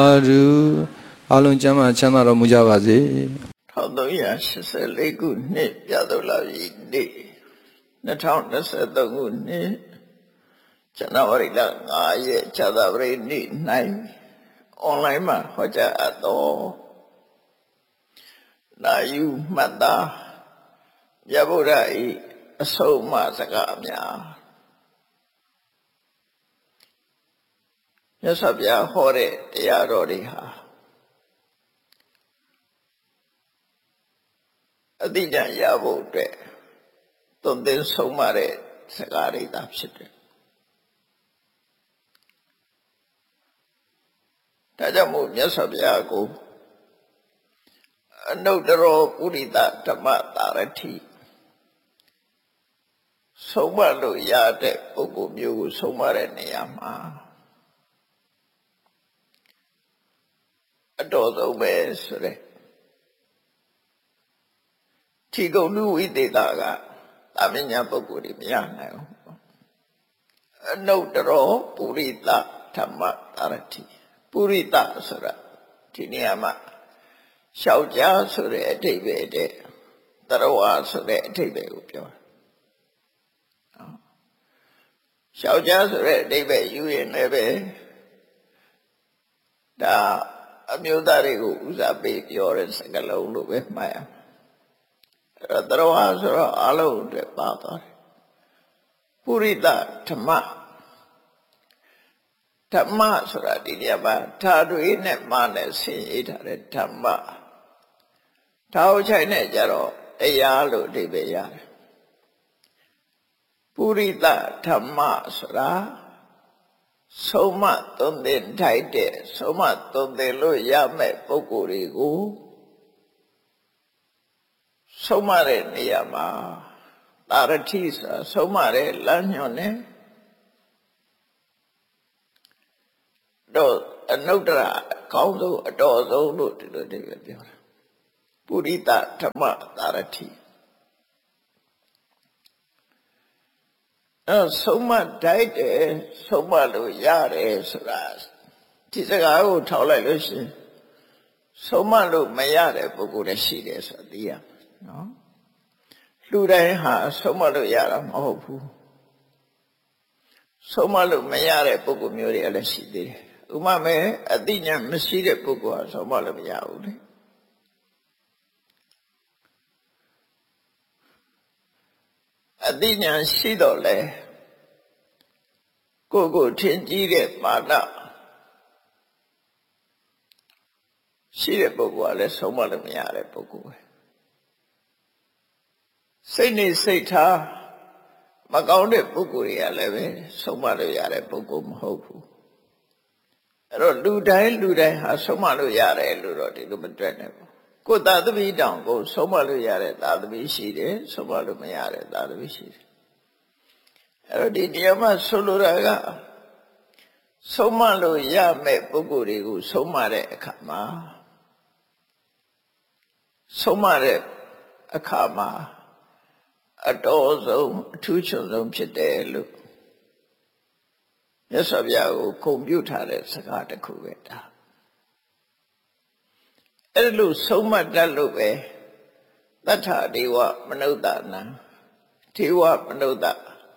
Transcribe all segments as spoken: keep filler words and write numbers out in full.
ဓုအားလုံးကျမ်းမာချမ်းသာတော်မူကြပါစေထောင်သုံးရာရှစ်ဆယ်လေးခုနှစ်ပြတ်တော်လာပြီနေ့နှစ်ထောင်နှစ်ဆယ်သုံးခုနှစ်ဇန်နဝါရီလငါးရက်ခြားသာပရိနေ့၌အွန်လိုင်းမှာဟောကြားအပ်သောနာယူမှတ်သားမြတ်ဗုဒ္ဓ၏အဆုံးအမစကားများမြတ်စွာဘုရားဟောတဲ့တရားတော်တွေဟာအတိအကျရဖို့အတွက်သွန်သင်ဆုံးမတဲ့စကားတွေသာဖြစ်တယ်ဒါကြောင့်မို့မြတ်စွာဘုရားကိုအနုတ္တရောပုရိသဓမ္မတာရတိဆုံးမလို့ရတဲ့ပုဂ္ဂိုလ်မျိုးကိုဆုံးမတဲ့နေရာမှာအတော်ဆုံးပဲဆိုတဲ့ဒီကုဏ္ဏဝိသေသကသာမညပုဂ္ဂိုလ်တွေမရနိုင်ဘူးအနုတ္တရောပုရိသဓမ္မတာရတိပုရိသဆိုတာဒီနေရာမှာရှောက်ကြားဆိုတဲ့အဓိပ္ပာယ်တဲ့တရဝါဆိုတဲ့အဓိပ္ပာယ်ကိုပြောတာရှောက်ကြားဆိုတဲ့အဓိပ္ပာယ်ယူရင်လည်းပဲဒါအမျိုးသားတွေကိုဥစားပေးပြောတဲ့စကားလုံးလို့ပဲမှတ်ရမယ်အဲ့တော့တရဝါဆိုတော့အလုံးအတွက်ပါသွားတယ်ပုရိသဓမ္မဓမ္မဆိုတာဒီနေရာမှာဓာတွေနဲ့မနဲ့ဆင်ရေးထားတဲ့ဓမ္မဓာတ်ချိုင်နဲ့ကြတော့တရားလို့အဓိပ္ပာယ်ရတယ်ပုရိသဓမ္မဆိုတာဆုံးမသွန်သင်ထိုက်တဲ့ဆုံးမသွန်သင်လို့ရမယ့်ပုဂ္ဂိုလ်တွေကိုဆုံးမတဲ့နေရာမှာတာရတိဆိုတာဆုံးမတဲ့လမ်းညွှန်နဲ့တော့အနုတ္တရအကောင်းဆုံးအတော်ဆုံးလို့ဒီလိုဒီလိုပြောတာပုရိသဓမ္မတာရတိအဲဆုံးမတိုက်တယ်ဆုံးမလို့ရတယ်ဆိုတာဒီစကားကိုထောက်လိုက်လို့ရှိရင်ဆုံးမလို့မရတဲ့ပုဂ္ဂိုလ်လည်းရှိတယ်ဆိုတာသိရနော်လူတိုင်းဟာဆုံးမလို့ရတာမဟုတ်ဘူးဆုံးမလို့မရတဲ့ပုဂ္ဂိုလ်မျိုးတွေလည်းရှိသေးတယ်ဥပမာအသိဉာဏ်မရှိတဲ့ပုဂ္ဂိုလ်ဟာဆုံးမလို့မရဘူးလေအသိဉာဏ်ရှိတော့လေကိုယ်ကိုထင်ကြီးတဲ့မာနရှိတဲ့ပုဂ္ဂိုလ်ကလည်းဆုံးမလို့မရတဲ့ပုဂ္ဂိုလ်ပဲစိတ်နဲ့စိတ်ထားမကောင်းတဲ့ပုဂ္ဂိုလ်တွေကလည်းပဲဆုံးမလို့ရတဲ့ပုဂ္ဂိုလ်မဟုတ်ဘူးအဲ့တော့လူတိုင်းလူတိုင်းဟာဆုံးမလို့ရတယ်လို့တော့ဒီလိုမတွေ့နိုင်ဘူးကိုယ်သာသမီတောင်ကိုဆုံးမလို့ရတဲ့သာသမီရှိတယ်ဆုံးမလို့မရတဲ့သာသမီရှိတယ်အဲ့တော့ဒီတရားမှဆိုလိုတာကဆုံးမလို့ရမယ့်ပုဂ္ဂိုလ်တွေကိုဆုံးမတဲ့အခါမှာဆုံးမတဲ့အခါမှာအတော်ဆုံးအထူးချွန်ဆုံးဖြစ်တယ်လို့မြတ်စွာဘုရားကိုဂုဏ်ပြုထားတဲ့စကားတစ်ခုပဲဒါအဲ့လိုဆုံးမတတ်လို့ပဲသတ္ထဒေဝမနုဿနံဒေဝမနုဿ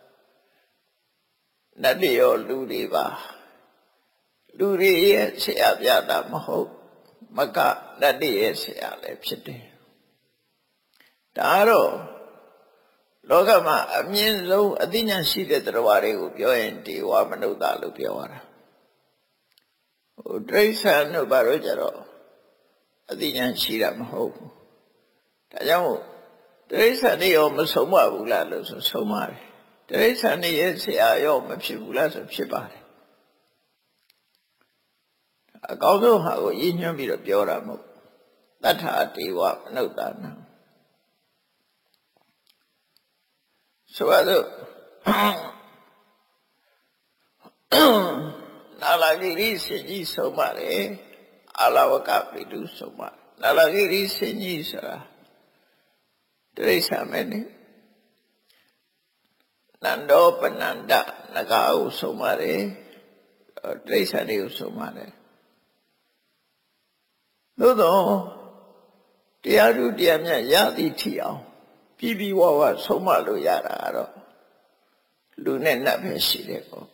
နတ်တွေရောလူတွေပါလူတွေရဲ့ဆရာပြတာမဟုတ်မကနတ်တွေရဲ့ဆရာလည်းဖြစ်တယ်ဒါတော့လောကမှာအမြင့်ဆုံးအသိဉာဏ်ရှိတဲ့တရားတွေကိုပြောရင်ဒေဝမနုဿလို့ပြောရတာဟိုတိရစ္ဆာန်တို့ဘာလို့ကြတော့အသိဉာဏ်ရှိတာမဟုတ်ဘူးဒါကြောင့်တိရစ္ဆာန်တွေရောမဆုံးမဘူးလားလို့ဆိုဆုံးမတယ်တိရစ္ဆာန်တွေရဲ့ဆရာရောမဖြစ်ဘူးလားဆိုဖြစ်ပါတယ်အကောင်းဆုံးဟာကိုရည်ညွှန်းပြီးတော့ပြောတာမဟုတ်သတ္ထဒေဝမနုဿနံဆိုတော့နာလဂိရိစင်ကြီးဆုံးပါတယ်အာလဝကပိတုဆုံးပါနာလဂိရိစင်ကြီးဆိုတာတိရစ္ဆာန်ပဲနေနန္ဒောပနန္ဒနဂါကိုဆုံးပါတယ်တိရစ္ဆာန်တွေကိုဆုံးပါတယ်သို့သောတရားသူတရားမြတ်ရသည်ထီအောင်ပြီးပြီးဝဝဆုံးမလို့ရတာကတော့လူနဲ့နတ်ပဲရှိတယ်ပေါ့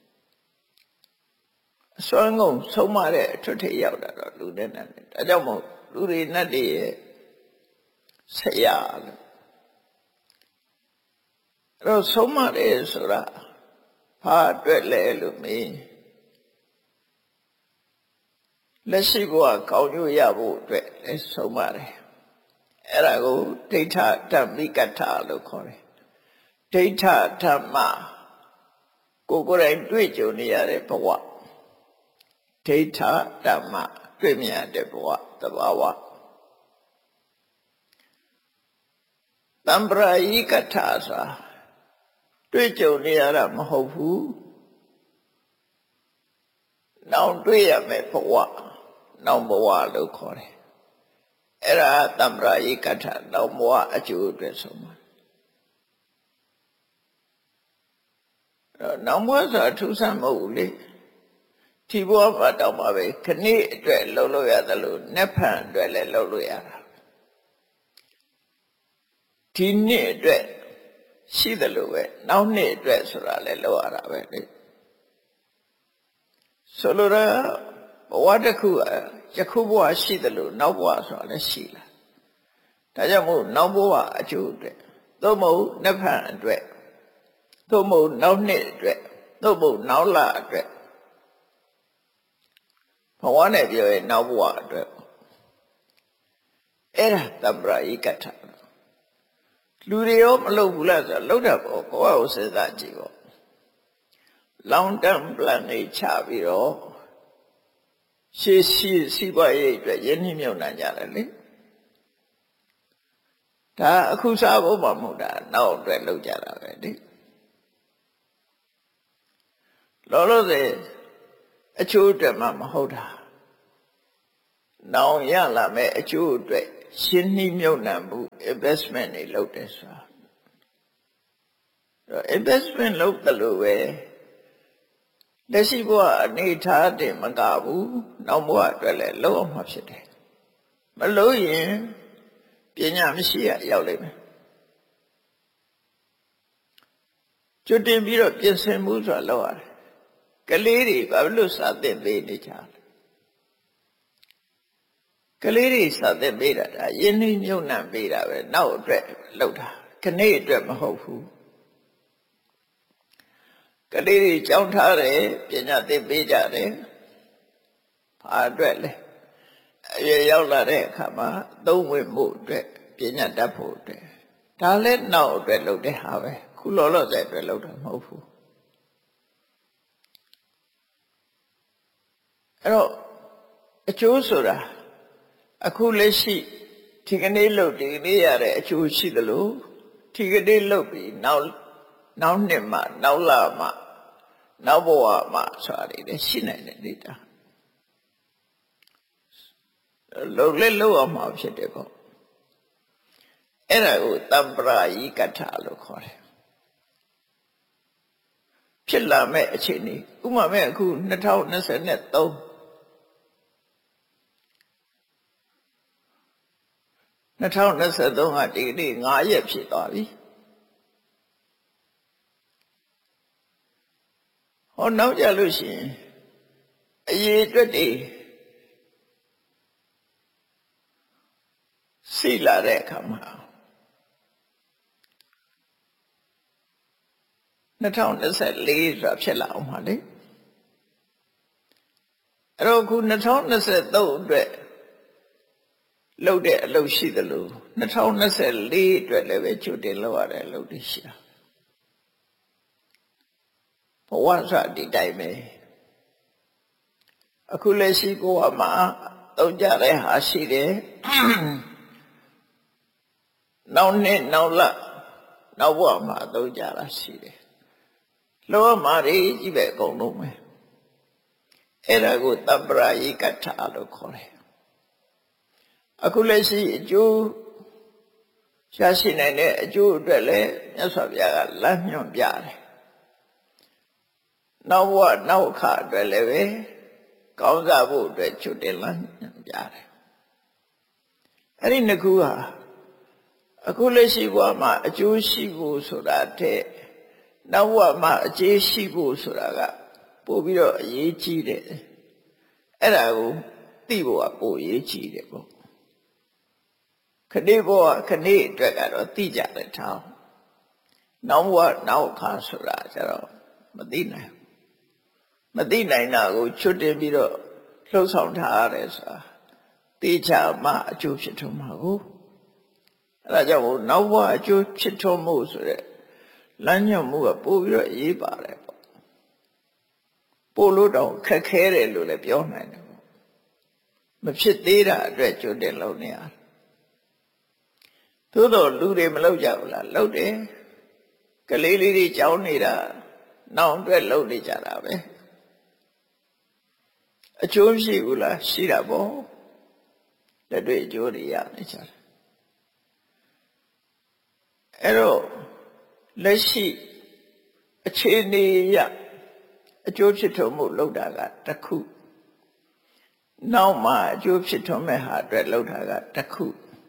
အစွမ်းကုန်ဆုံးမတဲ့အထွတ်ထိပ်ရောက်တာတော့လူနဲ့နတ်ပဲဒါကြောင့်မို့လူတွေနတ်တွေရဲ့ဆရာလို့အဲ့တော့ဆုံးမတယ်ဆိုတာဘာအတွက်လဲလို့မေးလက်ရှိဘဝကောင်းကျိုးရဖို့အတွက်လဲဆုံးမတယ်အဲ့ဒါကိုဒိဋ္ဌဓမ္မိကထလို့ခေါ်တယ်ဒိဋ္ဌဓမ္မကိုယ်ကိုယ်တိုင်တွေ့ကြုံနေရတဲ့ဘဝဒိဋ္ဌဓမ္မတွေ့မြင်တဲ့ဘဝသဘာဝတံပရာယိကထဆိုတာတွေ့ကြုံနေရတာမဟုတ်ဘူးနောင်တွေ့ရမယ်ဘဝနောင်ဘဝလို့ခေါ်တယ်အဲ့ဒါတံပရာယိကထနောင်ဘဝအကျိုးအတွက်ဆုံးမှာအဲ့နောင်ဘဝဆိုတာထူးဆန်းမဟုတ်ဘူးလေဒီဘဝမှာတောင်မှပဲခဏအတွက်လှုပ်လို့ရတယ်လို့နက်ဖန်အတွက်လည်းလှုပ်လို့ရတာဒီနှစ်အတွက်ရှိတယ်လို့ပဲနောက်နှစ်အတွက်ဆိုတာလည်းလှုပ်ရတာပဲလေဆိုလိုတာဘဝတစ်ခုယခုဘဝရှိတယ်လို့နောက်ဘဝဆိုတာလည်းရှိလာဒါကြောင့်မို့နောက်ဘဝအကျိုးအတွက်သို့မဟုတ်နက်ဖန်အတွက်သို့မဟုတ်နောက်နှစ်အတွက်သို့မဟုတ်နောက်လအတွက်ဘဝနဲ့ပြောရင်နောက်ဘဝအတွက်အဲ့ဒါတပ္ပရာယိကထလူတွေရောမလုပ်ဘူးလားဆိုတော့လုပ်တာပေါ့ဘဝကိုစဉ်းစားကြည့်ပေါ့ long term plan တွေချပြီးတော့ရှေ့ရှေ့စီးပွားရေးအတွက်ရင်းနှီးမြှုပ်နှံကြတယ်လေဒါအခုစားဖို့မှမဟုတ်တာနောက်အတွက်လုပ်ကြတာပဲလေလောလောဆယ်အကျိုးအတွက်မှမဟုတ်တာနောင်ရလာမဲ့အကျိုးအတွက်ရှင်းနှီးမြှုပ်နှံမှု investment တွေလုပ်တယ်ဆိုတာအဲ့ investment လုပ်တယ်လို့ပဲလက်ရှိဘဝအနေထားတင်မကဘူးနောက်ဘဝအတွက်လည်းလုပ်အောင်မှဖြစ်တယ်မလုပ်ရင်ပညာမရှိရရောက်လိမ့်မယ်ကျွတ်တင်ပြီးတော့ပြင်ဆင်မှုဆိုတာလုပ်ရတယ်ကလေးတွေဘာလို့စာသင်ပေးနေကြလဲကလေးတွေစာသင်ပေးတာဒါယဉ်နှီးမြှုပ်နှံပေးတာပဲနောက်အတွက်လုပ်တာခဏအတွက်မဟုတ်ဘူးကလေးတွေကြောင်းထားတယ်ပညာသင်ပေးကြတယ်ဘာအတွက်လဲအရွယ်ရောက်လာတဲ့အခါမှာသုံးဝင်မှုအတွက်ပညာတတ်ဖို့အတွက်ဒါလည်းနောက်အတွက်လုပ်တဲ့ဟာပဲခုလောလောဆယ်အတွက်လုပ်တာမဟုတ်ဘူးအဲ့တော့အကျိုးဆိုတာအခုလက်ရှိဒီကနေ့လုပ်ဒီကနေ့ရတဲ့အကျိုးရှိသလိုဒီကနေ့လုပ်ပြီးနောက်နောက်နှစ်မှနောက်လမှနောက်ဘဝမှဆိုတာတွေရှိနိုင်တယ်လေတာလုပ်လဲလုပ်အောင်မှဖြစ်တယ်ပေါ့အဲ့ဒါကိုတံပရာယိကထလို့ခေါ်တယ်ဖြစ်လာမဲ့အခြေအနေဥပမာမဲ့အခုနှစ်ထောင်နှစ်ဆယ်သုံးနှစ်ထောင်နှစ်ဆယ်သုံးကဒီနေ့ငါးရက်ဖြစ်သွားပြီဟောနောက်ကြလို့ရှိရင်အရေးအတွက်တွေစိလာတဲ့အခါမှာနှစ်ထောင်နှစ်ဆယ်လေးဆိုတာဖြစ်လာအောင်ပါလေအဲ့တော့ခုနှစ်ထောင်နှစ်ဆယ်သုံးအတွက်လုပ်တဲ့အလုပ်ရှိသလိုနှစ်ထောင်နှစ်ဆယ်လေးအတွက်လည်းပဲကြိုတင်လုပ်ရတဲ့အလုပ်တွေရှိတာဘဝဆိုဒီတိုင်းပဲအခုလည်းရှိဘဝမှာသုံးကြတဲ့ဟာရှိတယ်နောက်နှစ်နောက်လနောက်ဘဝမှာသုံးကြတာရှိတယ်လောမှာကြီးပဲအကုန်လုံးပဲအဲ့ဒါကိုတပ္ပရာယိကထလို့ခေါ်တယ်အခုလက်ရှိအကျိုးရရှိနိုင်တဲ့အကျိုးအတွက်လည်းမြတ်စွာဘုရားကလမ်းညွှန်ပြတယ်နောက်ဘဝနောက်အခါအတွက်လည်းပဲကောင်းစားဖို့အတွက်ချွတ်တင်လမ်းညွှန်ပြတယ်အဲ့ဒီနှစ်ခုဟာအခုလက်ရှိဘဝမှာအကျိုးရှိဖို့ဆိုတာတဲ့နောက်ဘဝမှာအကျေးရှိဖို့ဆိုတာကပို့ပြီးတော့အရေးကြီးတယ်အဲ့ဒါကိုသိဖို့ကပို့အရေးကြီးတယ်ပေါ့ခဏဘဝခဏအတွက်ကတော့သိကြတယ်ထောင်းနောက်ဘဝနောက်ခါဆိုတာကျတော့မသိနိုင်မသိနိုင်တာကိုချွတ်တင်ပြီးတော့လှုပ်ဆောင်ထားရတယ်ဆိုတာသိချာမှအကျိုးဖြစ်ထွန်းမှာကိုအဲ့ဒါကြောင့်နောက်ဘဝအကျိုးဖြစ်ထွန်းမှုဆိုတဲ့လမ်းညွှန်မှုကပို့ပြီးတော့ရေးပါတယ်ပေါ့ပို့လို့တော့ခက်ခဲတယ်လို့လည်းပြောနိုင်တယ်ပေါ့မဖြစ်သေးတာအတွက်ကြိုတင်လုပ်နေရတယ်သို့တော့လူတွေမလုပ်ကြဘူးလားလုပ်တယ်ကလေးလေးတွေကြောင်းနေတာနောက်အတွက်လုပ်နေကြတာပဲအကျိုးရှိဘူးလားရှိတာပေါ့လက်တွေ့အကျိုးတွေရနေကြတယ်အဲ့တော့လက်ရှိအခြေအနေရအကျိုးဖြစ်ထွန်းမှုလုပ်တာကတစ်ခုနောက်မှအကျိုးဖြစ်ထွန်းမဲ့ဟာအတွက်လုပ်တာကတစ်ခု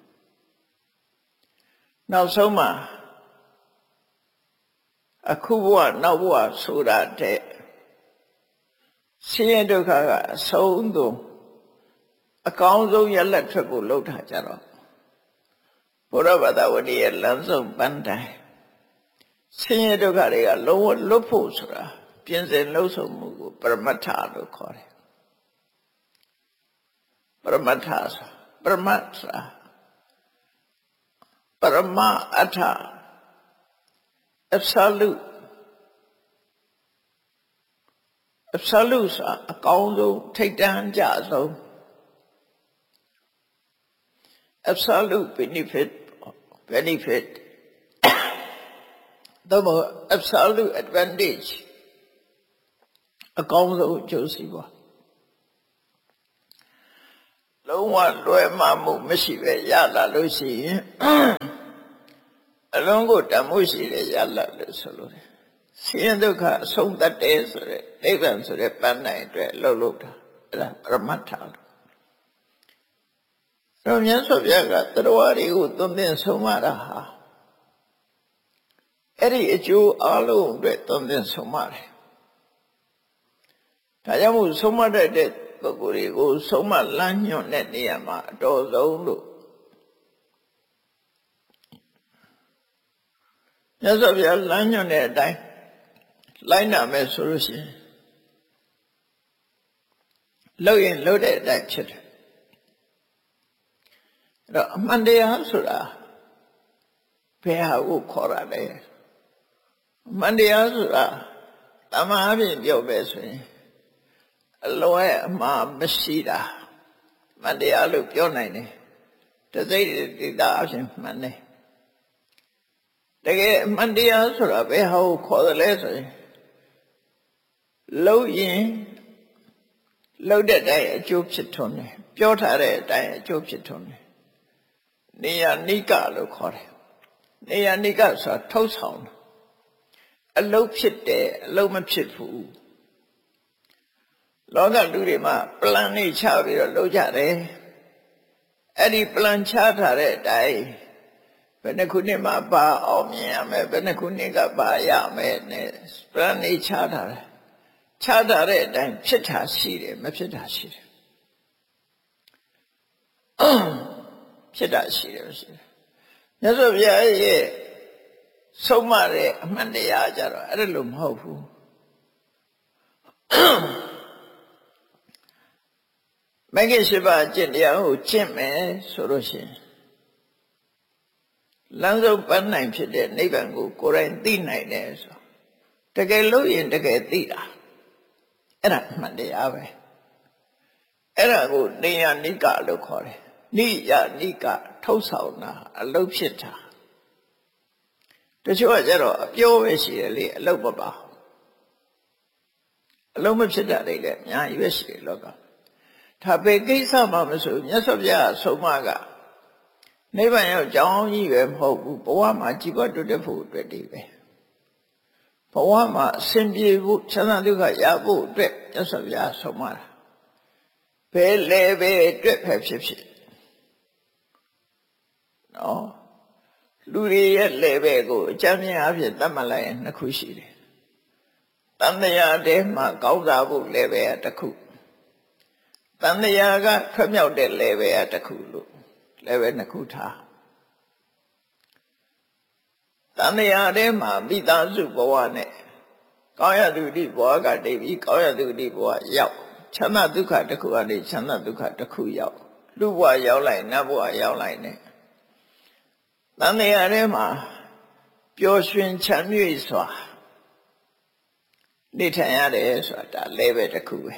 နောက်ဆုံးမှာအခုဘဝနောက်ဘဝဆိုတာတဲ့ဆင်းရဲဒုက္ခကအဆုံးသုံးအကောင်းဆုံးရလက်ထွက်ဖို့လုပ်တာကြတော့ဘုရားဘာသာဝင်ရဲ့လမ်းဆုံးပန်းတိုင်ဆင်းရဲဒုက္ခတွေကလုံးဝလွတ်ဖို့ဆိုတာပြင်ဆင်လှုပ်ဆောင်မှုကိုပရမတ္ထလို့ခေါ်တယ်ပရမတ္ထဆိုပရမတ္ထပရမအတ္ထ absolute absolute ဆိုအကောင်းဆုံးထိတ်တန်းကြဆုံး absolute benefit benefit the absolute advantage အကောင်းဆုံးအကျိုးစီးပွားလုံးဝလွယ်မှားမှုမရှိပဲရလာလို့ရှိရင်အလုံးကိုတမှုရှိတယ်ရလာလို့ဆိုလို့ဆင်းရဲဒုက္ခအဆုံးသတ်တယ်ဆိုတဲ့နိဗ္ဗာန်ဆိုတဲ့ပန်းနိုင်အတွက်လှုပ်လို့တာအဲ့ဒါပရမတ္ထလို့တော့မြတ်စွာဘုရားကတရားတွေကိုသွန်သင်ဆုံးမတာဟာအဲ့ဒီအကျိုးအလုံးအတွက်သွန်သင်ဆုံးမတယ်ဒါကြောင့်မို့ဆုံးမတတ်တဲ့ပုဂ္ဂိုလ်တွေကိုဆုံးမလမ်းညွှန်တဲ့နေရာမှာအတော်ဆုံးလို့မြတ်စွာဘုရားလမ်းညွှန်တဲ့အတိုင်းလိုက်နာမယ်ဆိုလို့ရှိရင်လုပ်ရင်လုပ်တဲ့အတိုင်းဖြစ်တယ်အဲ့တော့အမှန်တရားဆိုတာဘယ်ဟာကိုခေါ်ရလဲအမှန်တရားဆိုတာတမန်အပြင်ပြောပဲဆိုရင်အလွဲအမှားမရှိတာအမှန်တရားလို့ပြောနိုင်တယ်တစိတ်တိတာအပြင်မှန်တယ်တကယ်အမှန်တရားဆိုတာဘယ်ဟာကိုခေါ်တယ်လဲဆိုရင်လုပ်ရင်လုပ်တဲ့အတိုင်းအကျိုးဖြစ်ထွန်းတယ်ပြောထားတဲ့အတိုင်းအကျိုးဖြစ်ထွန်းတယ်နေယနိကလို့ခေါ်တယ်နေယနိကဆိုတာထုတ်ဆောင်တယ်အလုပ်ဖြစ်တယ်အလုပ်မဖြစ်ဘူးလောကလူတွေမှာပလန်နေချပြီးတော့လုပ်ကြတယ်အဲ့ဒီပလန်ချထားတဲ့အတိုင်းဘယ်နှခုနှစ်မှပါအောင်မြင်ရမယ်ဘယ်နှခုနှစ်ကပါရမယ်နဲ့ပလန်နေချထားတယ်ချထားတဲ့အတိုင်းဖြစ်တာရှိတယ်မဖြစ်တာရှိတယ်ဖြစ်တာရှိတယ်ရှိတယ်မြတ်စွာဘုရားရဲ့ဆုံးမတဲ့အမှန်တရားကြတော့အဲ့လိုမဟုတ်ဘူးမဂ္ဂင်၈ပါးကျင့်တရားကိုကျင့်မယ်ဆိုလို့ရှိရင်လမ်းဆုံးပန်းနိုင်ဖြစ်တဲ့နိဗ္ဗာန်ကိုကိုယ်တိုင်သိနိုင်တယ်ဆိုတကယ်လို့ရင်တကယ်သိတာအဲ့ဒါအမှန်တရားပဲအဲ့ဒါကိုနေယနိကလို့ခေါ်တယ်နိယနိကထုတ်ဆောင်တာအလုပ်ဖြစ်တာတချို့ကကျတော့အပြောပဲရှိတယ်လေအလုပ်မပါအလုပ်မဖြစ်တာတွေလည်းအများကြီးပဲရှိတယ်လောကဒါပဲကိစ္စမှမဆိုမြတ်စွာဘုရားဆုံးမကနိဗ္ဗာန်ရောက်ကြောင်းကြီးပဲမဟုတ်ဘူးဘဝမှာကြည်ပွားတိုးတက်ဖို့အတွက်ဒီပဲဘဝမှာအစဉ်ပြေဖို့ချမ်းသာဒုက္ခရဖို့အတွက်မြတ်စွာဘုရားဆုံးမတာဘယ်လေပဲအတွက်ပဲဖြစ်ဖြစ်နော်လူတွေရဲ့ level ကိုအကြမ်းမြင်အဖြစ်သတ်မှတ်လိုက်ရင်နှစ်ခုရှိတယ်တန်တရားတဲမှာကောင်းစားဖို့ level ကတစ်ခုတန်တရားကထွက်မြောက်တဲ့ level ကတစ်ခုလို့ level နှစ်ခုထားတန်တရားတဲမှာမိသားစုဘဝနဲ့ကောင်းရသူတိဘဝကတည်ပြီးကောင်းရသူတိဘဝရောက်ချမ်းသာဒုက္ခတစ်ခုကနေချမ်းသာဒုက္ခတစ်ခုရောက်လူဘဝရောက်လိုက်နတ်ဘဝရောက်လိုက်နဲ့တန်တရားထဲမှာပျော်ရွှင်ချမ်းမြေ့စွာနေထိုင်ရတယ်ဆိုတာဒါ level တစ်ခုပဲ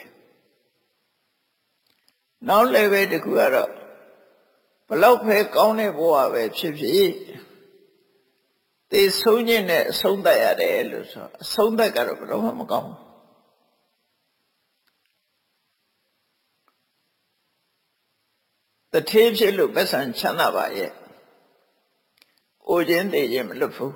နောက် level တစ်ခုကတော့ဘလောက်ပဲကောင်းတဲ့ဘဝပဲဖြစ်ဖြစ်သေဆုံးခြင်းနဲ့အဆုံးသတ်ရတယ်လို့ဆိုအဆုံးသတ်ကတော့ဘယ်တော့မှမကောင်းဘူးတထေးဖြစ်လို့ပတ်စံချမ်းသာပါရဲ့အိုခြင်းသိခြင်းမလွတ်ဘူး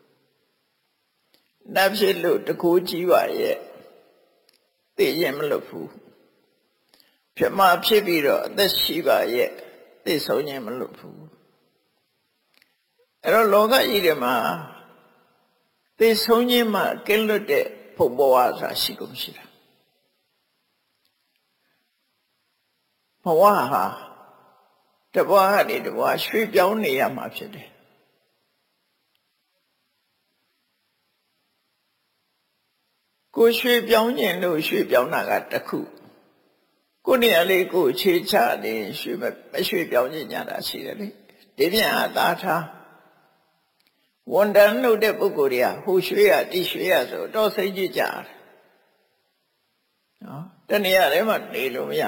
နတ်ဖြစ်လို့တကူကြီးပါရဲ့သိခြင်းမလွတ်ဘူးပြမဖြစ်ပြီးတော့အသက်ရှိပါရဲ့သိဆုံးခြင်းမလွတ်ဘူးအဲ့တော့လောကကြီးထဲမှာသိဆုံးခြင်းမှကင်းလွတ်တဲ့ဘုံဘဝဆိုတာရှိကုန်ရှိတာဘဝဟာတဘဝကနေတဘဝရွှေ့ပြောင်းနေရမှာဖြစ်တယ်ကိုရွှေ့ပြောင်းခြင်းလို့ရွှေ့ပြောင်းတာကတစ်ခုကိုနေရာလေးကိုခြေချနေရွှေ့မရွှေ့ပြောင်းခြင်းညာတာရှိတယ်လေဒီပြန်အသာထားဝန်တန်းလုပ်တဲ့ပုဂ္ဂိုလ်တွေကဟိုရွှေ့ရတိရွှေ့ရဆိုတော့စိတ်ကြည်ကြတယ်နော်တဏှာထဲမှာနေလို့မရ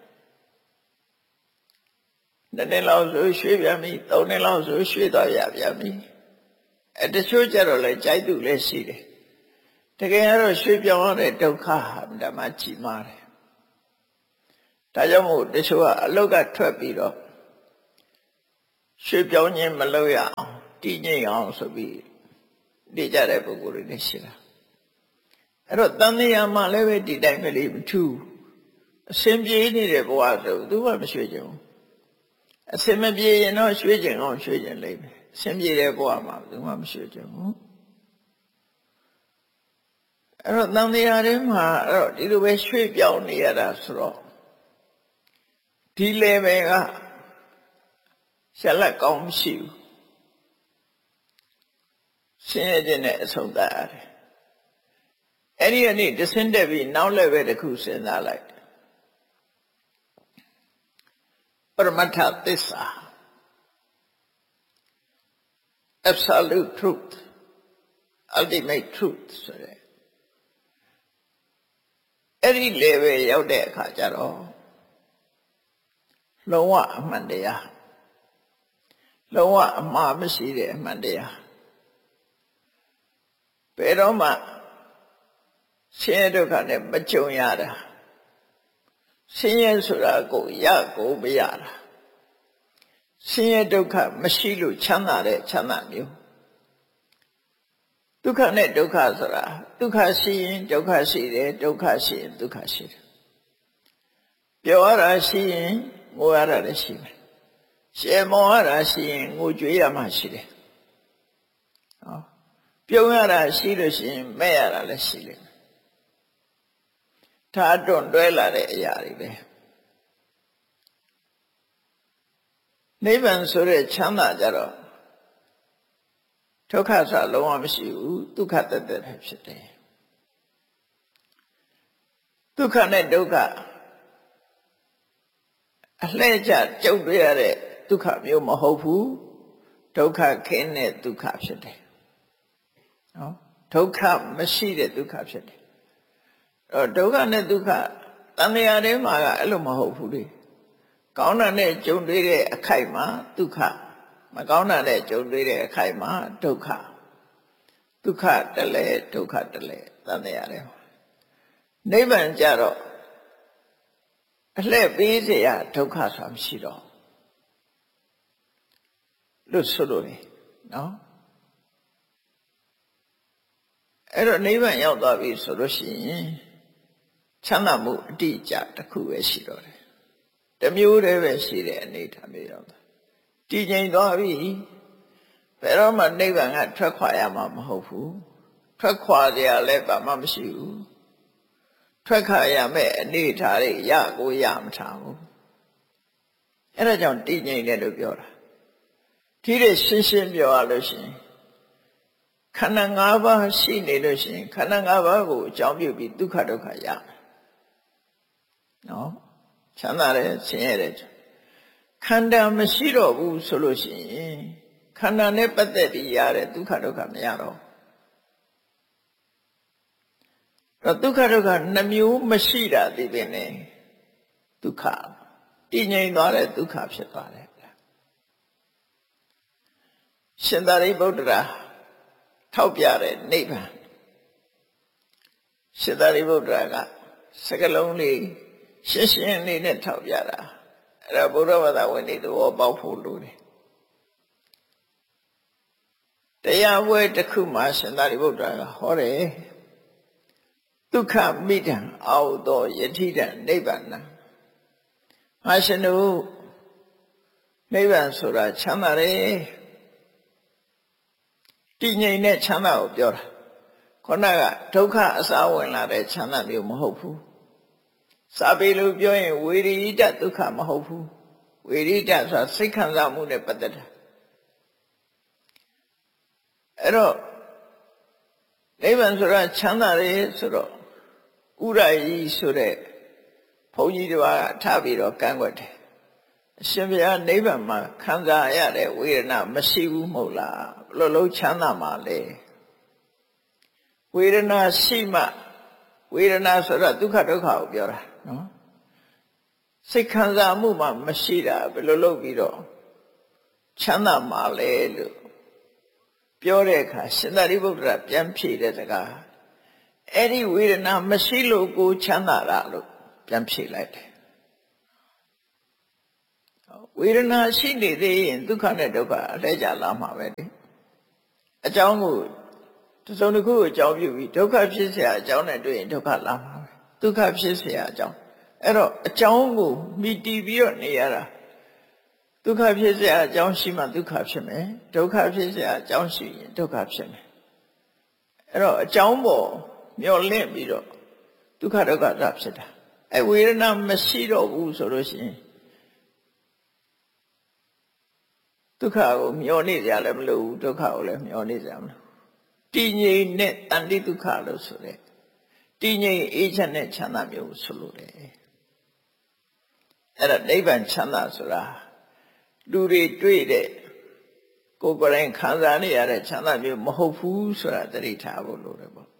နှစ်နှစ်လောက်ဆိုရွှေ့ပြန်ပြီသုံးနှစ်လောက်ဆိုရွှေ့သွားရပြန်ပြီအဲတချို့ကြတော့လေကြိုက်သူလည်းရှိတယ်တကယ်ကတော့ရွှေ့ပြောင်းရတဲ့ဒုက္ခဟာဓမ္မကြီးမားတယ်ဒါကြောင့်မို့တချို့ကအလုတ်ကထွက်ပြီးတော့ရွှေ့ပြောင်းခြင်းမလုပ်ရအောင်တည်ငြိမ်အောင်ဆိုပြီးနေကြတဲ့ပုဂ္ဂိုလ်တွေလည်းရှိတာအဲ့တော့တန်တရားမှလည်းပဲဒီတိုင်းပဲလေမထူးအစဉ်ပြေးနေတဲ့ဘဝဆိုသူမှမရွှေ့ကြဘူးအစဉ်မပြေရင်တော့ရွှေ့ကြင်အောင်ရွှေ့ကြင်လိမ့်မယ်အစဉ်ပြေတဲ့ဘဝမှာသူမှမရွှေ့ကြဘူးအဲ့တော့တန်တရားတွေမှာအဲ့တော့ဒီလိုပဲရွှေ့ပြောင်းနေရတာဆိုတော့ဒီ level ကရှက်လက်ကောင်းမရှိဘူးဆင်းရဲခြင်းနဲ့အဆုံးသတ်ရတယ်အဲ့ဒီအနေတဆင်းတက်ပြီးနောက် level တစ်ခုစဉ်းစားလိုက်ပရမတ္ထသစ္စာ absolute truth ultimate truth ဆိုတဲ့အဲ့ဒီ level ရောက်တဲ့အခါကျတော့လုံးဝအမှန်တရားလုံးဝအမှားမရှိတဲ့အမှန်တရားဘယ်တော့မှဆင်းရဲဒုက္ခနဲ့မကြုံရတာဆင်းရဲဆိုတာကိုရကိုမရတာဆင်းရဲဒုက္ခမရှိလို့ချမ်းသာတဲ့ချမ်းသာမျိုးဒုက္ခနဲ့ဒုက္ခဆိုတာဒုက္ခရှိရင်ဒုက္ခရှိတယ်ဒုက္ခရှိရင်ဒုက္ခရှိတယ်ပျော်ရတာရှိရင်ငိုရတာလည်းရှိမယ်ရှယ်မောရတာရှိရင်ငိုကြွေးရမှရှိတယ်ဟောပြုံးရတာရှိလို့ရှိရင်မဲ့ရတာလည်းရှိလိမ့်မယ်ဒါတွန့်တွဲလာတဲ့အရာတွေပဲနိဗ္ဗာန်ဆိုတဲ့ချမ်းသာကြတော့ဒုက္ခဆိုတာလုံးဝမရှိဘူးဒုက္ခတသက်ပဲဖြစ်တယ်ဒုက္ခနဲ့ဒုက္ခအလှည့်ကျကြုံတွေ့ရတဲ့ဒုက္ခမျိုးမဟုတ်ဘူးဒုက္ခခင်းတဲ့ဒုက္ခဖြစ်တယ်နော်ဒုက္ခမရှိတဲ့ဒုက္ခဖြစ်တယ်အဲ့တော့ဒုက္ခနဲ့ဒုက္ခတန်တရားထဲမှာကအဲ့လိုမဟုတ်ဘူးလေကောင်းတာနဲ့ကြုံတွေ့တဲ့အခိုက်မှာဒုက္ခမကောင်းတာနဲ့ကြုံတွေ့တဲ့အခိုက်မှာဒုက္ခဒုက္ခတလဲဒုက္ခတလဲတန်တရားထဲမှာနိဗ္ဗာန်ကြတော့အလှည့်ပေးเสียဒုက္ခဆိုတာမရှိတော့လို့ဆိုလို့လေနော်အဲ့တော့နိဗ္ဗာန်ရောက်သွားပြီဆိုလို့ရှိရင်ချမ်းသာမှုအတိအကျတစ်ခုပဲရှိတော့တယ်တစ်မျိုးတည်းပဲရှိတဲ့အနေထားမျိုးရောက်သွားတည်ငြိမ်သွားပြီဘယ်တော့မှနိဗ္ဗာန်ကထွက်ခွာရမှာမဟုတ်ဘူးထွက်ခွာကြရလဲဘာမှမရှိဘူးထွက်ခွာရမယ့်အနေအထားတွေရကိုရမထားဘူးအဲ့ဒါကြောင့်တည်ငြိမ်တယ်လို့ပြောတာဒီတဲ့ရှင်းရှင်းပြောရလို့ရှိရင်ခန္ဓာ၅ပါးရှိနေလို့ရှိရင်ခန္ဓာ၅ပါးကိုအကြောင်းပြုပြီးဒုက္ခဒုက္ခရမယ်နော်ချမ်းသာတယ်ဆင်းရဲတယ်ခန္ဓာမရှိတော့ဘူးဆိုလို့ရှိရင်ခန္ဓာနဲ့ပတ်သက်ပြီးရတဲ့ဒုက္ခဒုက္ခမရတော့တော့ဒုက္ခဒုက္ခနှမျိုးမရှိတာသိပင်ねဒုက္ခတည်ငြိမ်သွားတဲ့ဒုက္ခဖြစ်သွားတယ်ရှင်သာရိပုတ္တရာထောက်ပြတဲ့နိဗ္ဗာန်ရှင်သာရိပုတ္တရာကစကလုံးလေးရှင်းရှင်းလေးနဲ့ထောက်ပြတာအဲ့ဒါဘုရားဘာသာဝင်တွေသဘောပေါက်ဖို့လိုတယ်တရားပွဲတစ်ခုမှာရှင်သာရိပုတ္တရာကဟောတယ်ဒုက္ခမိဒံအာဟုသောယတိတံနိဗ္ဗာန်ငါရှင်တို့နိဗ္ဗာန်ဆိုတာချမ်းသာတယ်တည်ငြိမ်တဲ့ချမ်းသာကိုပြောတာခုနကဒုက္ခအစားဝင်လာတဲ့ချမ်းသာမျိုးမဟုတ်ဘူးစာပေလိုပြောရင်ဝေရိတဒုက္ခမဟုတ်ဘူးဝေရိတဆိုတာစိတ်ခံစားမှုနဲ့ပတ်သက်တာအဲ့တော့နိဗ္ဗာန်ဆိုတာချမ်းသာတယ်ဆိုတော့ဥရယီဆိုတဲ့ဘုန်းကြီးတစ်ပါးကထားပြီးတော့ကန့်ကွက်တယ်အရှင်ဘုရားနိဗ္ဗာန်မှာခံစားရတဲ့ဝေဒနာမရှိဘူးမဟုတ်လားဘယ်လိုလုံးချမ်းသာမှာလဲဝေဒနာရှိမှဝေဒနာဆိုတာဒုက္ခဒုက္ခကိုပြောတာနော်စိတ်ခံစားမှုမှမရှိတာဘယ်လိုလုပ်ပြီးတော့ချမ်းသာမှာလဲလို့ပြောတဲ့အခါရှင်သာရိပုတ္တရာပြန်ဖြေတဲ့စကားအဲ့ဒီဝေဒနာမရှိလို့ကိုချမ်းသာတာလို့ပြန်ဖြေလိုက်တယ်ဝေဒနာရှိနေသေးရင်ဒုက္ခနဲ့ဒုက္ခအလဲကျလာမှာပဲလေအကြောင်းကိုတစ်စုံတစ်ခုကိုအကြောင်းပြုပြီးဒုက္ခဖြစ်เสียအကြောင်းနဲ့တွေ့ရင်ဒုက္ခလာမှာပဲဒုက္ခဖြစ်เสียအကြောင်းအဲ့တော့အကြောင်းကိုမိတီးပြီးတော့နေရတာဒုက္ခဖြစ်เสียအကြောင်းရှိမှဒုက္ခဖြစ်မယ်ဒုက္ခဖြစ်เสียအကြောင်းရှိရင်ဒုက္ခဖြစ်မယ်အဲ့တော့အကြောင်းပေါ်မျောလင့်ပြီးတော့ဒုက္ခဒုက္ခတာဖြစ်တာအဲဝေဒနာမရှိတော့ဘူးဆိုလို့ရှိရင်ဒုက္ခကိုမျောနေကြလည်းမလို့ဘူးဒုက္ခကိုလည်းမျောနေကြမလို့တည်ငြိမ်နဲ့တန်တိဒုက္ခလို့ဆိုတဲ့တည်ငြိမ်အေးချမ်းတဲ့ချမ်းသာမျိုးဆိုလို့တယ်အဲ့ဒါနိဗ္ဗာန်ချမ်းသာဆိုတာလူတွေတွေ့တဲ့ကိုယ်ကိုယ်တိုင်ခံစားနေရတဲ့ချမ်းသာမျိုးမဟုတ်ဘူးဆိုတာသတိထားဖို့လိုတယ်ပေါ့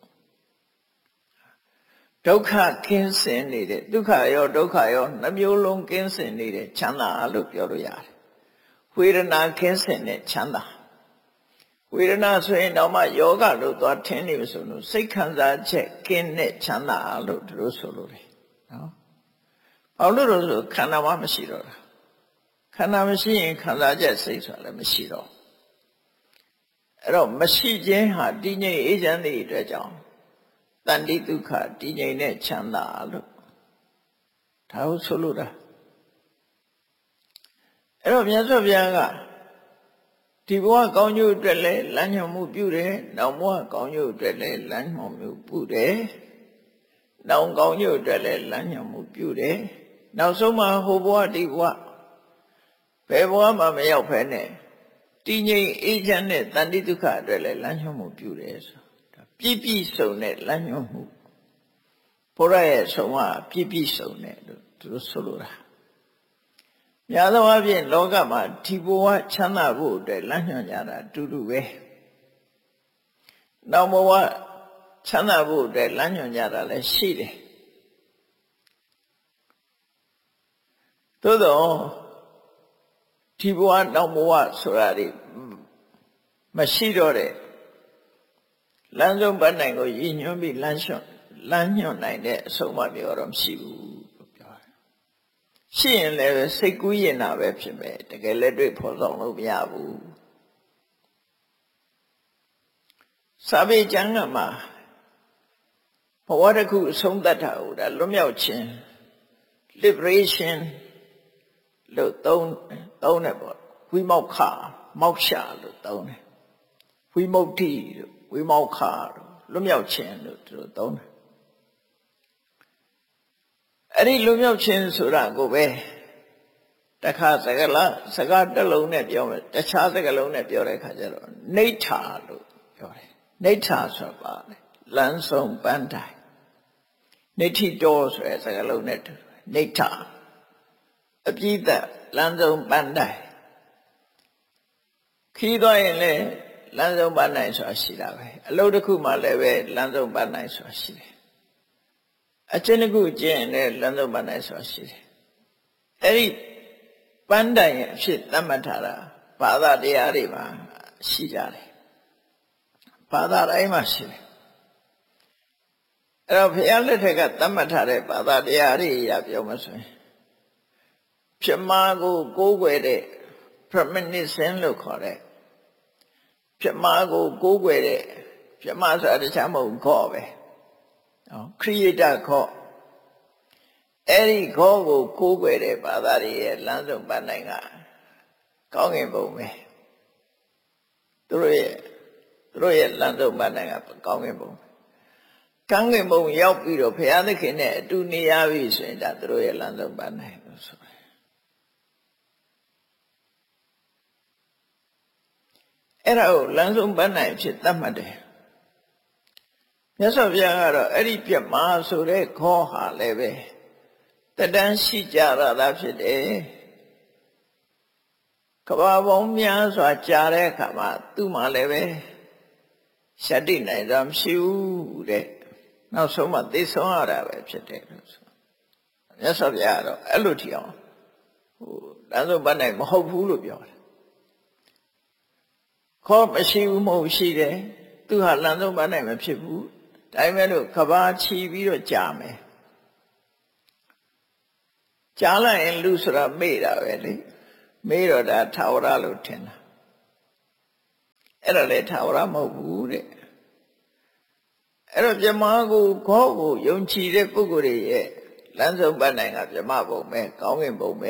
ဒုက္ခကင်းစင်နေတဲ့ဒုက္ခရောဒုက္ခရောနှမျိုးလုံးကင်းစင်နေတဲ့ချမ်းသာလို့ပြောလို့ရတယ်ဝေဒနာကင်းစင်တဲ့ချမ်းသာဝေဒနာဆိုရင်တော့မှယောဂလို့သွားထင်းနေမဆိုလို့စိတ်ခံစားချက်ကင်းတဲ့ချမ်းသာလို့တို့ဆိုလို့တယ်နော်။ဘာလို့လို့ဆိုခန္ဓာမှမရှိတော့တာခန္ဓာမရှိရင်ခံစားချက်စိတ်ဆိုတာလည်းမရှိတော့အဲ့တော့မရှိခြင်းဟာတည်ငြိမ်အေးချမ်းတဲ့အတွက်ကြောင့်တန်တိဒုက္ခတည်ငြိမ်တဲ့ချမ်းသာလို့ဒါကိုဆိုလို့တာအဲ့တော့မြတ်စွာဘုရားကဒီဘဝကောင်းကျိုးအတွက်လည်းလမ်းညွှန်မှုပြုတယ်။နောက်ဘဝကောင်းကျိုးအတွက်လည်းလမ်းညွှန်မှုပြုတယ်။နောက်ကောင်းကျိုးအတွက်လည်းလမ်းညွှန်မှုပြုတယ်။နောက်ဆုံးမှာဟိုဘဝဒီဘဝဘယ်ဘဝမှမရောက်ဖဲနဲ့တည်ငြိမ်အေးချမ်းတဲ့တန်တိဒုက္ခအတွက်လည်းလမ်းညွှန်မှုပြုတယ်ဆိုတာပြည့်ပြည့်စုံတဲ့လမ်းညွှန်မှုဘုရားရဲ့ဆုံးမပြည့်ပြည့်စုံတဲ့လို့သူတို့ဆိုလိုတာများသောအားဖြင့်လောကမှာဒီဘဝချမ်းသာဖို့အတွက်လမ်းညွှန်ကြတာအတူတူပဲနောက်ဘဝချမ်းသာဖို့အတွက်လမ်းညွှန်ကြတာလည်းရှိတယ်သို့တော့ဒီဘဝနောက်ဘဝဆိုတာဒီမရှိတော့တဲ့လမ်းဆုံးပတ်နိုင်ကိုရည်ညွှန်းပြီးလမ်းညွှန်လမ်းညွှန်နိုင်တဲ့အဆုံးအမမျိုးတော့မရှိဘူးရှိရင်လည်းစိတ်ကူးရင်တာပဲဖြစ်မယ်တကယ်လက်တွေ့ဖော်ဆောင်လို့မရဘူးစာပေကျမ်းကမှာဘဝတစ်ခုအဆုံးသတ်တာဟိုဒါလွတ်မြောက်ခြင်း liberation လို့သုံးသုံးတယ်ပေါ့ဝိမောက္ခမောက္ခလို့သုံးတယ်ဝိမု ക്തി လို့ဝိမောက္ခလို့လွတ်မြောက်ခြင်းလို့သူတို့သုံးတယ်အဲ့ဒီလွတ်မြောက်ခြင်းဆိုတာကိုပဲတခါစကားလားစကားတစ်လုံးနဲ့ပြောမယ်တခြားစကားလုံးနဲ့ပြောတဲ့အခါကျတော့နိဋ္ဌာလို့ပြောတယ်နိဋ္ဌာဆိုတာပါလေလမ်းဆုံးပန်းတိုင်နိဋ္ဌိတောဆိုတဲ့စကားလုံးနဲ့တူတယ်နိဋ္ဌာအပြည့်သက်လမ်းဆုံးပန်းတိုင်ခီးသွားရင်လည်းလမ်းဆုံးပန်းတိုင်ဆိုတာရှိတာပဲအလုပ်တစ်ခုမှလည်းပဲလမ်းဆုံးပန်းတိုင်ဆိုတာရှိတယ်အကျဉ်းတစ်ခုကျင့်ရင်လည်းလမ်းဆုံးပန်းတိုင်ဆိုတာရှိတယ်အဲ့ဒီပန်းတိုင်အဖြစ်သတ်မှတ်ထားတာဘာသာတရားတွေမှာရှိကြတယ်ဘာသာတိုင်းမှာရှိတယ်အဲ့တော့ဘုရားလက်ထက်ကသတ်မှတ်ထားတဲ့ဘာသာတရားတွေအရပြောမှဆိုရင်ပြမကိုကိုးကွယ်တဲ့ premonition လို့ခေါ်တဲ့ပြမကိုကိုးကွယ်တဲ့ပြမဆိုတာတခြားမဟုတ်ခေါ်ပဲနော် creator ခေါ်အဲ့ဒီခေါ်ကိုကိုးကွယ်တဲ့ဘာသာတွေရဲ့လမ်းဆုံးပန်းနိုင်ကကောင်းငင်ပုံပဲသူတို့ရဲ့သူတို့ရဲ့လမ်းဆုံးပန်းနိုင်ကကောင်းငင်ပုံကောင်းငင်ပုံရောက်ပြီးတော့ဘုရားသခင်နဲ့အတူနေရပြီဆိုရင်ဒါသူတို့ရဲ့လမ်းဆုံးပန်းနိုင်လို့ဆိုတယ်အဲ့ဒါကိုလမ်းဆုံးပန်းနိုင်ဖြစ်သတ်မှတ်တယ်မြတ်စွာဘုရားကတော့အဲ့ဒီပြမဆိုတဲ့ခေါ်ဟာလည်းပဲတတန်းရှိကြရတာဖြစ်တယ်ကဘာပေါင်းများစွာကြားတဲ့အခါမှာသူ့မှာလည်းပဲရှတ္တိနိုင်တာမရှိဘူးတဲ့နောက်ဆုံးမှသိဆုံးရတာပဲဖြစ်တယ်လို့ဆိုမြတ်စွာဘုရားကတော့အဲ့လိုထီအောင်ဟိုလမ်းဆုံးပန်းနိုင်မဟုတ်ဘူးလို့ပြောတယ်ခေါ်မရှိဘူးမဟုတ်ရှိတယ်သူဟာလမ်းဆုံးပန်းနိုင်မဖြစ်ဘူးဒါပေမဲ့လို့ကဘာချီပြီးတော့ကြာမယ်ကြားလိုက်ရင်လူဆိုတာမေ့တာပဲလေမေ့တော့ဒါထာဝရလို့ထင်တာအဲ့ဒါလေထာဝရမဟုတ်ဘူးတဲ့အဲ့တော့ပြမကိုခေါ်ကိုယုံကြည်တဲ့ပုဂ္ဂိုလ်တွေရဲ့လမ်းဆုံးပန်းနိုင်ကပြမပုံပဲကောင်းကင်ပုံပဲ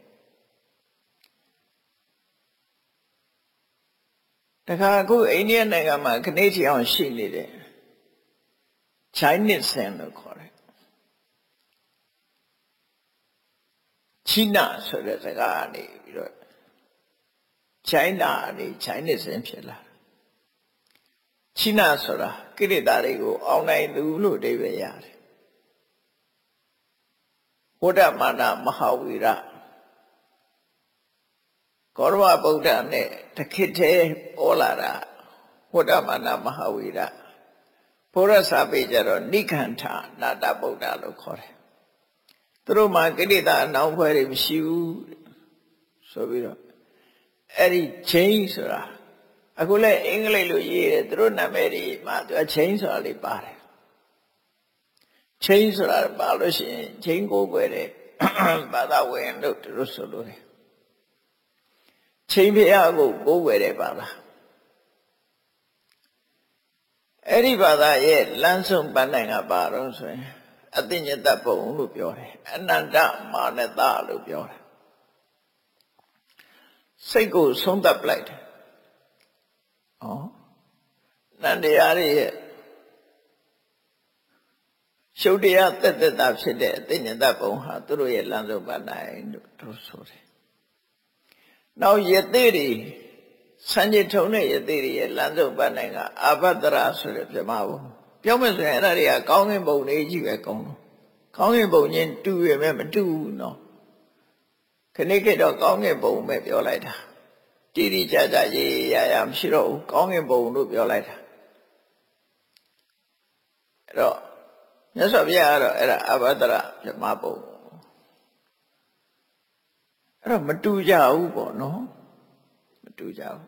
တခါအခုအိန္ဒိယနိုင်ငံမှာခဏချီအောင်ရှိနေတယ် Chinese Sin လို့ခေါ်တယ်China ဆိုတဲ့စကားကနေပြီးတော့ China ကနေ Chinese Sin ဖြစ်လာChina ဆိုတာကိလေသာတွေကိုအောင်နိုင်သူလို့အဓိပ္ပာယ်ရတယ်ဝဋ္ဌမာနမဟာဝီရကောရဝဗုဒ္ဓနဲ့တခိထဲပေါ်လာတာဝဋ္ဌမာနမဟာဝီရဘုရားစာပေကြတော့နိခန္ဓနာတဗုဒ္ဓလို့ခေါ်တယ်သူတို့မှာကိလေသာအနှောင်းဖွဲတွေမရှိဘူးဆိုပြီးတော့အဲ့ဒီ change ဆိုတာအခုလည်းအင်္ဂလိပ်လိုရေးတယ်သူတို့နာမည်တွေမှာသူအ change ဆိုတာလေးပါတယ် change ဆိုတာပါလို့ရှိရင် change ကိုကွယ်တဲ့ဘာသာဝင်လို့သူတို့ဆိုလို့တယ် change ဖျားကိုကိုကွယ်တဲ့ဘာသာအဲ့ဒီဘာသာရဲ့လမ်းဆုံးပန်းနိုင်ကပါတော့ဆိုရင်အသိဉာဏ်ပုံလို့ပြောတယ်အနန္တမာနတလို့ပြောတယ်စိတ်ကိုဆုံးသတ်ပလိုက်တယ်ဩနန္တရားရဲ့ရှုပ်တရားတက်တက်တာဖြစ်တဲ့အသိဉာဏ်ပုံဟာသူတို့ရဲ့လမ်းဆုံးပန်းနိုင်လို့တို့ဆိုတယ်နောက်ယသိတွေစံကြထုံတဲ့ယသိတွေရဲ့လမ်းဆုံးပန်းနိုင်ကအာဘဒရာဆိုတဲ့ပြမဘုံပြောမယ်ဆိုရင်အဲ့ဒါတွေကကောင်းကင်ဘုံတွေကြီးပဲကောင်းတော့ကောင်းကင်ဘုံချင်းတူရမယ်မတူဘူးနော်ခဏခေတ်တော့ကောင်းကင်ဘုံပဲပြောလိုက်တာတိတိကျကျရေးရရမရှိတော့ဘူးကောင်းကင်ဘုံလို့ပြောလိုက်တာအဲ့တော့မြတ်စွာဘုရားကတော့အဲ့ဒါအဘဒရပြမဘုံအဲ့တော့မတူကြဘူးပေါ့နော်မတူကြဘူး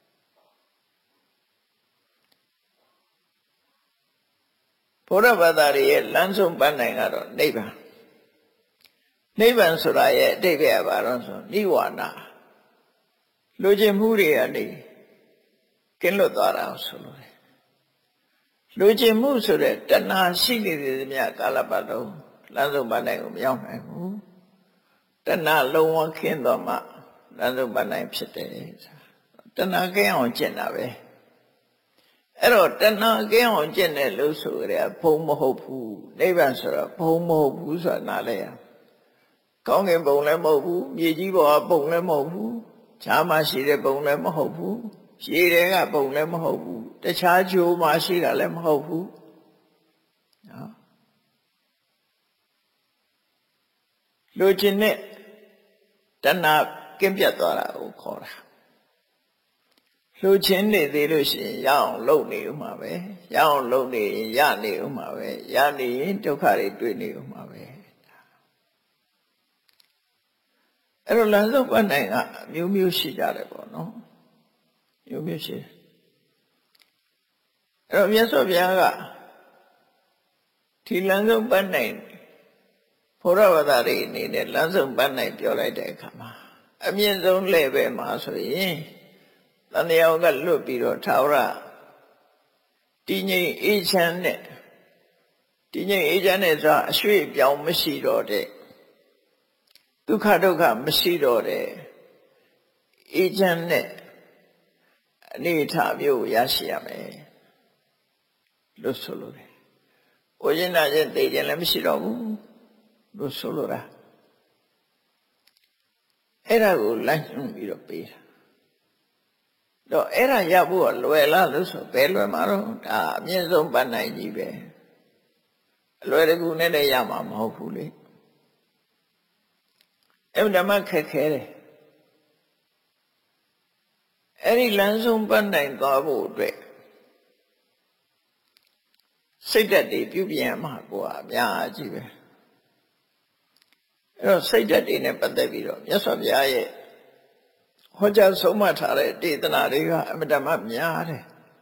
ဘုရားဘာသာရဲ့လမ်းဆုံးပန်းနိုင်ကတော့နိဗ္ဗာန်နိဗ္ဗာန်ဆိုတာရဲ့အတိတ်ကဘာလို့ဆိုနိဝါဒလူကျင်မှုတွေကနေကင်းလွတ်သွားတာဆိုလို့လူကျင်မှုဆိုတဲ့တဏှာရှိနေတဲ့မြတ်ကာလပတ်လုံးလမ်းဆုံးပန်းနိုင်ကိုမရောက်နိုင်ဘူးတဏှာလုံးဝခင်းတော့မှလမ်းဆုံးပန်းနိုင်ဖြစ်တယ်တဏှာကင်းအောင်ကျင့်တာပဲအဲ့တော့တဏှာကင်းအောင်ကျင့်တယ်လို့ဆိုကြတယ်ဘုံမဟုတ်ဘူးနိဗ္ဗာန်ဆိုတော့ဘုံမဟုတ်ဘူးဆိုတာနားလဲရကောင်းကင်ဘုံလည်းမဟုတ်ဘူးမြေကြီးပေါ်ကဘုံလည်းမဟုတ်ဘူးခြားမှရှိတဲ့ဘုံလည်းမဟုတ်ဘူးရေတွေကဘုံလည်းမဟုတ်ဘူးတခြားဂျိုးမှရှိတာလည်းမဟုတ်ဘူးနော်လူချင်းနဲ့တဏှာကင်းပြတ်သွားတာကိုခေါ်တာလူချင်းနေသေးလို့ရှိရင်ရအောင်လုပ်နေဦးမှာပဲရအောင်လုပ်နေရင်ရနေဦးမှာပဲရနေရင်ဒုက္ခတွေတွေ့နေဦးမှာပဲအဲ့တော့လမ်းဆုံးပတ်နိုင်ကအမျိုးမျိုးရှိကြတယ်ပေါ့နော်မျိုးမျိုးရှိတယ်အဲ့တော့မြတ်စွာဘုရားကဒီလမ်းဆုံးပတ်နိုင်ဘုရားဝါဒတွေအနေနဲ့လမ်းဆုံးပတ်နိုင်ပြောလိုက်တဲ့အခါမှာအမြင့်ဆုံးလေပဲမှာဆိုရင်တန်တရားကလွတ်ပြီးတော့ထာဝရတည်ငြိမ်အေးချမ်းနဲ့တည်ငြိမ်အေးချမ်းနဲ့ဆိုတာအရွှေ့ပြောင်းမရှိတော့တဲ့ဒုက္ခဒုက္ခမရှိတော့တဲ့အေးချမ်းတဲ့အနေအထားမျိုးရရှိရမယ်လို့ဆိုလိုတယ်။ကိုရင်နာချင်းသိခြင်းလည်းမရှိတော့ဘူးလို့ဆိုလိုတာအဲ့ဒါကိုလိုက်ညွှန်ပြီးတော့ပေးတာတော့အဲ့ဒါရဖို့ကလွယ်လားလို့ဆိုဘယ်လွယ်မှာတော့ဒါအမြင့်ဆုံးပန်းနိုင်ကြီးပဲအလွယ်တကူနဲ့လည်းရမှာမဟုတ်ဘူးလေအဲ့ဒါမှခက်ခဲတယ်အဲ့ဒီလမ်းဆုံးပန်းနိုင်သွားဖို့အတွက်စိတ်ဓာတ်တွေပြုပြင်မှာကိုအများကြီးပဲအဲ့တော့စိတ်ဓာတ်တွေနဲ့ပတ်သက်ပြီးတော့မြတ်စွာဘုရားရဲ့ဟောကြားဆုံးမထားတဲ့ဒေသနာတွေကအမြဲတမ်းများတယ်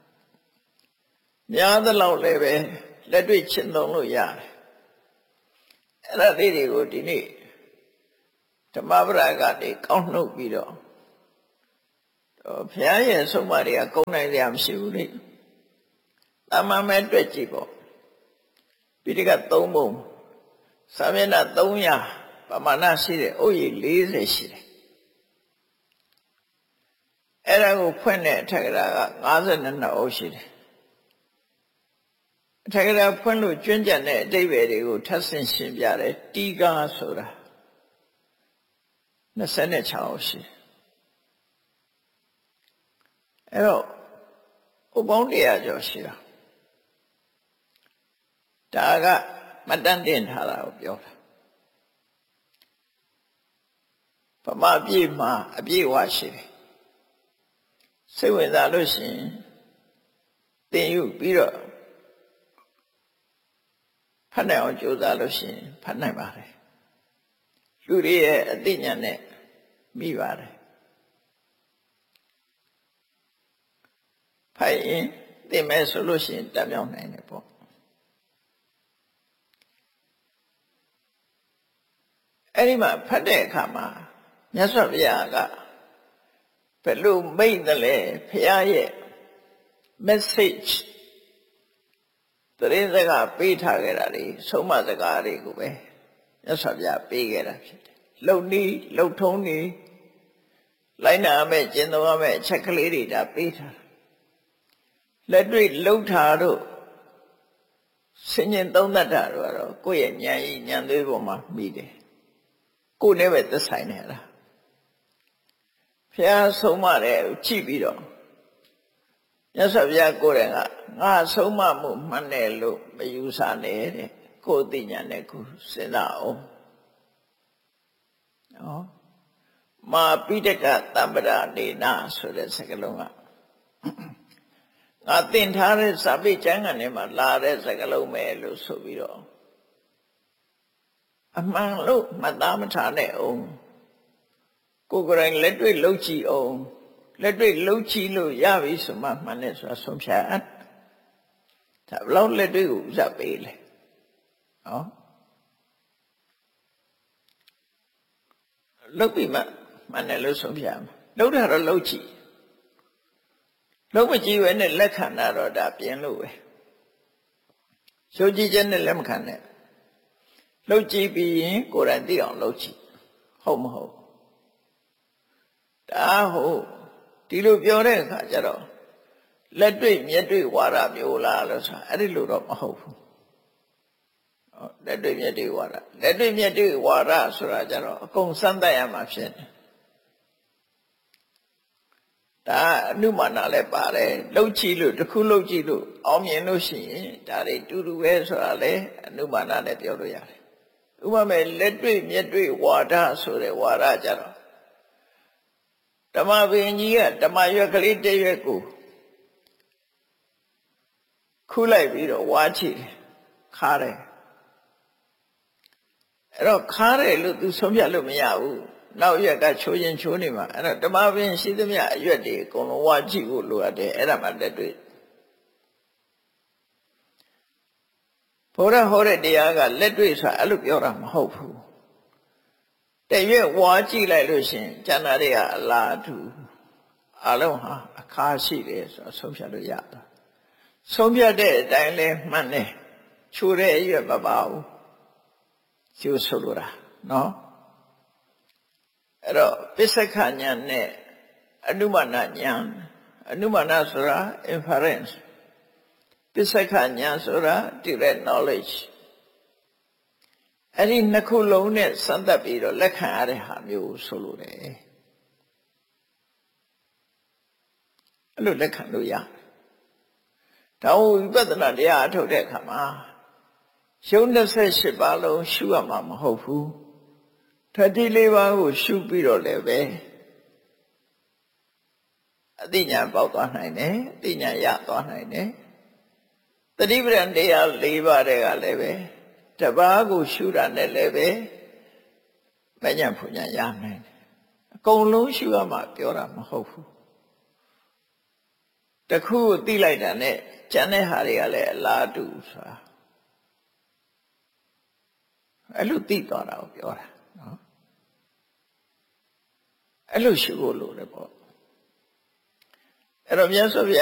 များသလောက်လည်းပဲလက်တွေ့ရှင်းသုံးလို့ရတယ်အဲ့ဒါလေးတွေကိုဒီနေ့ဓမ္မပဒကနေကောင်းနှုတ်ပြီးတော့ဘုရားရဲ့ဆုံးမတွေကကုန်းနိုင်စရာမရှိဘူးလေတာမန်မဲ့တွေ့ကြည့်ပေါ့ပိဋကသုံးပုံစာမျက်နှာသုံးရာပမာဏရှိတဲ့ဥယျာဉ်လေးဆယ်ရှိတယ်အဲ့ဒါကိုဖွင့်တဲ့အထက်ကရာကငါးဆယ်နှစ်အုပ်ရှိတယ်အထက်ကရာဖွင့်လို့ကျွမ်းကျန်တဲ့အတိပ္ပယ်တွေကိုထပ်ဆင့်ရှင်းပြတယ်တီကာဆိုတာနှစ်ဆယ်ခြောက်အုပ်ရှိတယ်အဲ့တော့ဥပေါင်းတရားကျော်ရှိတာဒါကမတန်တင်ထားတာကိုပြောတာဗမာပြည်မှာအပြည့်ဝရှိတယ်စိတ်ဝင်စားလို့ရှိရင်သင်ယူပြီးတော့ဖတ်နိုင်အောင်ကြိုးစားလို့ရှိရင်ဖတ်နိုင်ပါတယ်လူတွေရဲ့အသိဉာဏ်နဲ့မိပါတယ်ဖတ်ရင်သင်မယ်ဆိုလို့ရှိရင်တတ်မြောက်နိုင်တယ်ပေါ့အဲ့ဒီမှာဖတ်တဲ့အခါမှာမြတ်စွာဘုရားကဘယ်လိုမိတ်တယ်လဲဘုရားရဲ့ message တရင်စကားပေးထားခဲ့တာလေဆုံးမစကားတွေကိုပဲမြတ်စွာဘုရားပေးခဲ့တာဖြစ်တယ်လုံနီးလုံထုံးနီးလိုက်နာမဲ့ကျင့်သုံးရမဲ့အချက်ကလေးတွေဒါပေးထားလက်တွေ့လှုပ်ထားတော့ဆင်ញင်သုံးတတ်တာတော့ကိုယ့်ရဲ့ဉာဏ်ကြီးဉာဏ်သွေးပေါ်မှာမိတယ်ကိုယ်နဲ့ပဲသက်ဆိုင်နေတာဘုရားဆုံးမတယ်ကြည့်ပြီးတော့မြတ်စွာဘုရားကိုယ်တိုင်ကငါဆုံးမမှုမှန်တယ်လို့မယူဆနဲ့တဲ့ကိုယ်သိဉာဏ်နဲ့ကိုယ်စဉ်းစားအောင်နော်မာပိဋကတမ္ပရာနေနာဆိုတဲ့စကားလုံးကငါသင်ထားတဲ့စာပေကျမ်းဂန်ထဲမှာလာတဲ့စကားလုံးပဲလို့ဆိုပြီးတော့အမှန်လို့မှတ်သားမထားနဲ့အောင်ကိုယ်ကိုယ်တိုင်လက်တွေ့လှုပ်ကြည့်အောင်လက်တွေ့လှုပ်ကြည့်လို့ရပြီဆိုမှမှန်တယ်ဆိုတာဆုံးဖြတ်ဒါဘလောက်လက်တွေ့ကိုဥစားပေးလဲဟောလှုပ်ပြီးမှမှန်တယ်လို့ဆုံးဖြတ်မှာလှုပ်တာတော့လှုပ်ကြည့်လှုပ်မကြည့်ပဲနဲ့လက်ခံတာတော့ဒါပြင်လို့ပဲယုံကြည်ချက်နဲ့လက်မခံနဲ့လှုပ်ကြည့်ပြီးရင်ကိုယ်တိုင်သိအောင်လှုပ်ကြည့်ဟုတ်မဟုတ်ဟုတ်ဒီလိုပြောတဲ့အခါကျတော့လက်တွေ့မျက်တွေ့ဝါဒမျိုးလားလို့ဆိုတာအဲ့ဒီလိုတော့မဟုတ်ဘူးလက်တွေ့မျက်တွေ့ဝါဒလက်တွေ့မျက်တွေ့ဝါဒဆိုတာကြတော့အကုန်စမ်းသပ်ရမှာဖြစ်တယ်ဒါအနုမာနလည်းပါတယ်လှုပ်ကြည့်လို့တစ်ခုလှုပ်ကြည့်လို့အောင်မြင်လို့ရှိရင်ဒါတွေတူတူပဲဆိုတာလေအနုမာနနဲ့ပြောလို့ရတယ်ဥပမာလက်တွေ့မျက်တွေ့ဝါဒဆိုတဲ့ဝါဒကြတော့ဓမ္မပင်ကြီးကဓမ္မရွက်ကလေးတစ်ရွက်ကိုခုလိုက်ပြီးတော့ဝါချတယ်ခါတယ်အဲ့တော့ခါတယ်လို့သူဆုံးဖြတ်လို့မရဘူးနောက်ရက်ကချိုးရင်ချိုးနေမှာအဲ့တော့ဓမ္မပင်ရှိသမျှအရွက်တွေအကုန်လုံးဝါကြည့်ဖို့လိုအပ်တယ်အဲ့ဒါမှလက်တွေ့ဘုရားဟောတဲ့တရားကလက်တွေ့ဆိုတာအဲ့လိုပြောတာမဟုတ်ဘူးတရွက်ဝါကြည့်လိုက်လို့ရှင်ကျန်တာတွေကအလားတူအလုံးဟာအခါရှိတယ်ဆိုဆုံးဖြတ်လို့ရတာဆုံးဖြတ်တဲ့အတိုင်းလဲမှန်တယ်ချိုးတဲ့အရွက်မပါဘူးကျိုးဆိုလိုတာနော်အဲ့တော့ပစ္စက္ခဉာဏ်နဲ့အနုမာနဉာဏ်အနုမာနဆိုတာ inference ပစ္စက္ခဉာဏ်ဆိုတာ direct knowledge အဲ့ဒီနှစ်ခုလုံးနဲ့စမ်းသပ်ပြီးတော့လက်ခံရတဲ့ဟာမျိုးဆိုလိုတယ်အဲ့လိုလက်ခံလို့ရတယ်ဒါဝိပဿနာတရားအထုတ်တဲ့အခါမှာရုပ်နှစ်ဆယ်ရှစ်ပါးလုံးရှုရမှာမဟုတ်ဘူးဓာတ်ဒီလေးပါးကိုရှုပြီးတော့လည်းပဲအသိဉာဏ်ပေါက်သွားနိုင်တယ်အသိဉာဏ်ရသွားနိုင်တယ်သတိပဋ္ဌာန်တရား၄ပါးတည်းကလည်းပဲတပါးကိုရှုတာနဲ့လည်းပဲမဉဏ်ဖူဉဏ်ရနိုင်တယ်အကုန်လုံးရှုရမှာပြောတာမဟုတ်ဘူးတခုကိုသိလိုက်တာနဲ့ကျန်တဲ့ဟာတွေကလည်းအလားတူဆိုတာအဲ့လိုသိသွားတာကိုပြောတာနော်အဲ့လိုရှုဖို့လိုတယ်ပေါ့အဲ့တော့မြတ်စွာဘုရား